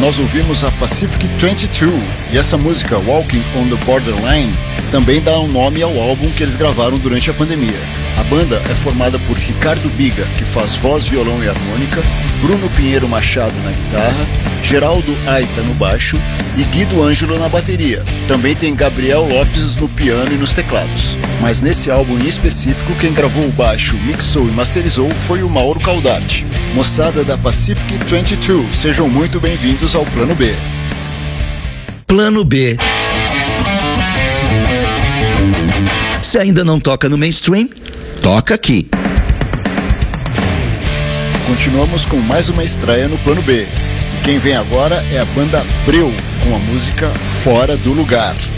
nós ouvimos a Pacific 22 e essa música Walking on the Borderline também dá um nome ao álbum que eles gravaram durante a pandemia. A banda é formada por Ricardo Biga, que faz voz, violão e harmônica, Bruno Pinheiro Machado na guitarra, Geraldo Aita no baixo e Guido Ângelo na bateria. Também tem Gabriel Lopes no piano e nos teclados. Mas nesse álbum em específico, quem gravou o baixo, mixou e masterizou foi o Mauro Caldarte. Moçada da Pacific 22, sejam muito bem-vindos ao Plano B. Plano B. Se ainda não toca no mainstream, toca aqui. Continuamos com mais uma estreia no Plano B. E quem vem agora é a banda Breu, com a música Fora do Lugar.